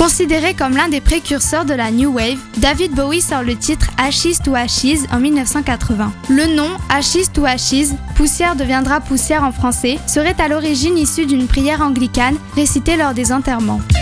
Considéré comme l'un des précurseurs de la New Wave, David Bowie sort le titre Ashes to Ashes en 1980. Le nom Ashes to Ashes, poussière deviendra poussière en français, serait à l'origine issu d'une prière anglicane récitée lors des enterrements.